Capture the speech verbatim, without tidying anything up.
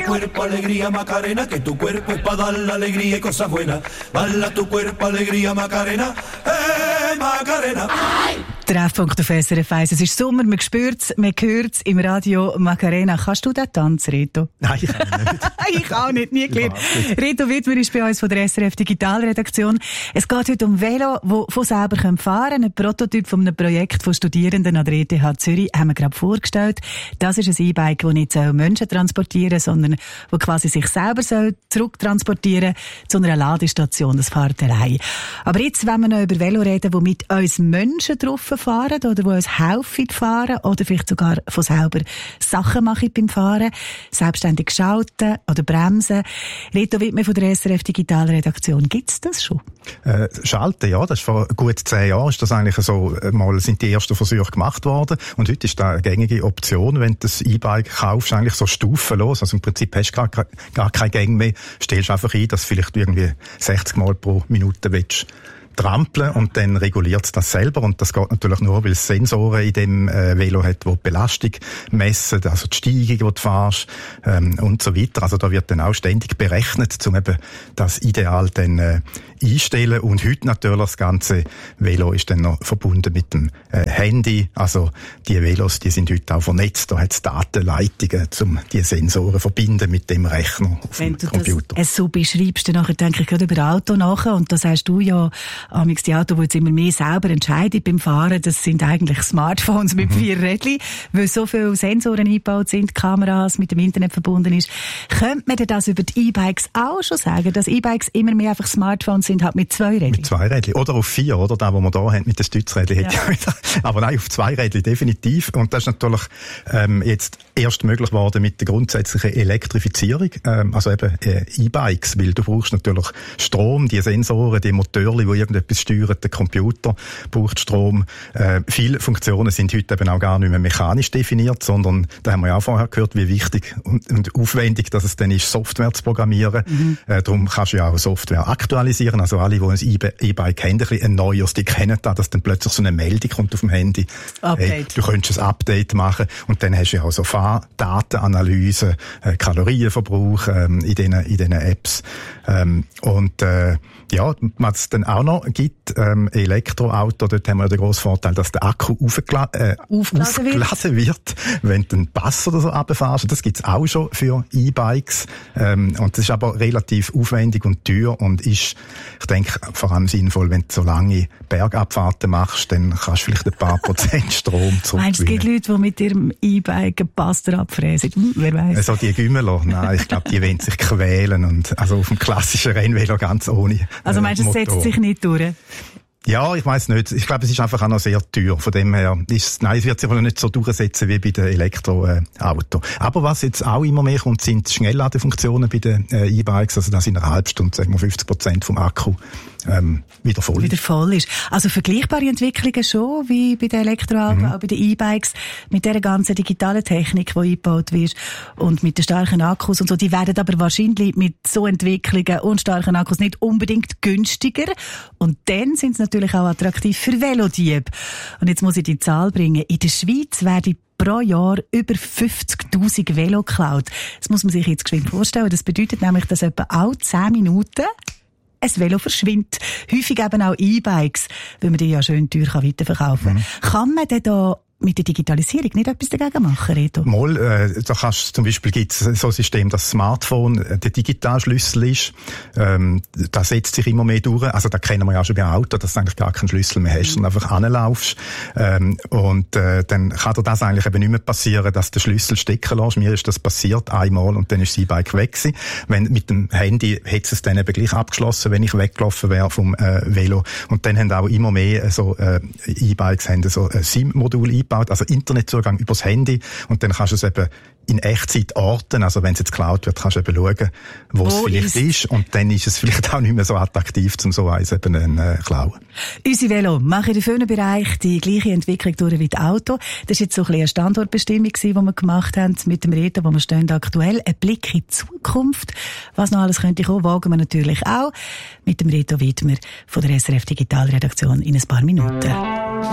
cuerpo, alegría, Macarena, que tu cuerpo es para dar la alegría y cosas buenas. Bala tu cuerpo, alegría, Macarena, hey, Macarena. Treffpunkt auf S R F eins. Es ist Sommer, man spürt es, man hört es im Radio Macarena. Kannst du den Tanz, Reto? Nein, ich kann nicht. Ich auch nicht, nie gelernt. Reto Wittmer ist bei uns von der S R F Digitalredaktion. Es geht heute um Velo, die von selber fahren können. Ein Prototyp von einem Projekt von Studierenden an der E T H Zürich haben wir gerade vorgestellt. Das ist ein E-Bike, das nicht Menschen transportieren soll, sondern das quasi sich selber soll zurücktransportieren zu einer Ladestation. Das fährt allein. Aber jetzt wollen wir noch über Velo reden, die mit uns Menschen drauf fahren oder die uns helfen fahren oder vielleicht sogar von selber Sachen machen beim Fahren, selbstständig schalten oder bremsen. Reto Wittmer von der S R F Digitalredaktion, gibt's das schon? Äh, Schalten, ja, das ist vor gut zehn Jahren ist das eigentlich so, mal sind die ersten Versuche gemacht worden und heute ist das eine gängige Option, wenn du das E-Bike kaufst, eigentlich so stufenlos, also im Prinzip hast du gar, gar keine Gänge mehr, stellst einfach ein, dass vielleicht irgendwie sechzig Mal pro Minute willst trampeln und dann reguliert es das selber und das geht natürlich nur, weil es Sensoren in dem äh, Velo hat, die die Belastung messen, also die Steigung, die du fährst ähm, und so weiter. Also da wird dann auch ständig berechnet, um eben das Ideal dann äh, einstellen und heute natürlich das ganze Velo ist dann noch verbunden mit dem äh, Handy, also die Velos, die sind heute auch vernetzt, da hat es Datenleitungen, um die Sensoren verbinden mit dem Rechner auf Wenn dem Computer. Wenn du das so beschreibst, dann denke ich gerade über Auto nach und das hast du ja amigs die Autos, die jetzt immer mehr selber entscheiden beim Fahren, das sind eigentlich Smartphones mit mhm. vier Rädchen, weil so viele Sensoren eingebaut sind, Kameras mit dem Internet verbunden ist. Könnte man denn das über die E-Bikes auch schon sagen, dass E-Bikes immer mehr einfach Smartphones sind, halt mit zwei Rädchen? Mit zwei Rädchen. Oder auf vier, oder? Da, wo wir da haben, mit den Stützrädchen. Ja. Aber nein, auf zwei Rädchen definitiv. Und das ist natürlich ähm, jetzt erst möglich geworden mit der grundsätzlichen Elektrifizierung, ähm, also eben äh, E-Bikes, weil du brauchst natürlich Strom, die Sensoren, die Motoren, die irgendetwas steuern, der Computer braucht Strom. Äh, viele Funktionen sind heute eben auch gar nicht mehr mechanisch definiert, sondern da haben wir ja auch vorher gehört, wie wichtig und, und aufwendig, dass es dann ist, Software zu programmieren. Mhm. Äh, darum kannst du ja auch Software aktualisieren. Also alle, die ein E-Bike haben, ein neues, die kennen das, dass dann plötzlich so eine Meldung kommt auf dem Handy. Hey, du könntest ein Update machen und dann hast du ja auch so Fahrdatenanalyse, äh, Kalorienverbrauch ähm, in diesen in diesen Apps. Ähm, und äh, ja, was es dann auch noch gibt, ähm, Elektroauto, dort haben wir den grossen Vorteil, dass der Akku aufgela- äh, aufgeladen wird. wird, wenn du einen Pass oder so runterfährst. Das gibt's auch schon für E-Bikes. Ähm, und das ist aber relativ aufwendig und teuer und ist, ich denke, vor allem sinnvoll, wenn du so lange Bergabfahrten machst, dann kannst du vielleicht ein paar Prozent Strom zurückgewinnen. Meinst du, es gibt Leute, die mit ihrem E-Bike einen Pass abfräsen? Hm, wer weiss? Also die Gümmeler, nein, ich glaube, die wollen sich quälen und also auf dem klassischen Rennvelo ganz ohne äh, Also meinst du, es setzt sich nicht durch? Ja, ich weiss nicht. Ich glaube, es ist einfach auch noch sehr teuer. Von dem her ist, nein, es wird sich aber nicht so durchsetzen wie bei den Elektroautos. Aber was jetzt auch immer mehr kommt, sind Schnellladefunktionen bei den äh, E-Bikes. Also dass in einer halben Stunde, sagen wir, fünfzig Prozent vom Akku ähm, wieder voll wieder voll ist. Also vergleichbare Entwicklungen schon, wie bei den Elektroautos, mhm. auch bei den E-Bikes, mit dieser ganzen digitalen Technik, die eingebaut wird und mit den starken Akkus und so. Die werden aber wahrscheinlich mit so Entwicklungen und starken Akkus nicht unbedingt günstiger. Und dann sind es natürlich auch attraktiv für Velodiebe. Und jetzt muss ich die Zahl bringen. In der Schweiz werden pro Jahr über fünfzigtausend Velo geklaut. Das muss man sich jetzt geschwind vorstellen. Das bedeutet nämlich, dass etwa alle zehn Minuten ein Velo verschwindet. Häufig eben auch E-Bikes, weil man die ja schön teuer weiterverkaufen kann. Mhm. Kann man denn da mit der Digitalisierung nicht etwas dagegen machen, Reto? Mal, äh, da kannst zum Beispiel gibt es so ein System, dass das Smartphone der Digitalschlüssel ist. Ähm, das setzt sich immer mehr durch. Also da kennen wir ja schon bei Auto, dass du eigentlich gar keinen Schlüssel mehr hast, sondern einfach anlaufst. Ähm, und äh, dann kann dir das eigentlich eben nicht mehr passieren, dass du den Schlüssel stecken lässt. Mir ist das passiert einmal und dann ist das E-Bike weg gewesen. Wenn, mit dem Handy hätte es dann eben gleich abgeschlossen, wenn ich weggelaufen wäre vom äh, Velo. Und dann haben auch immer mehr so äh, E-Bikes haben so ein SIM-Modul eingebaut, also Internetzugang übers Handy und dann kannst du es eben in Echtzeit orten, also wenn es jetzt geklaut wird, kannst du eben schauen, wo, wo es vielleicht ist. ist und dann ist es vielleicht auch nicht mehr so attraktiv, um so eins eben äh, klauen. Unsere Velo machen in vielen Bereichen die gleiche Entwicklung durch wie das Auto. Das war jetzt so ein bisschen eine Standortbestimmung, die wir gemacht haben mit dem Reto, wo wir stehen aktuell. Ein Blick in die Zukunft. Was noch alles könnte kommen, wagen wir natürlich auch mit dem Reto Wittmer von der S R F Digitalredaktion in ein paar Minuten.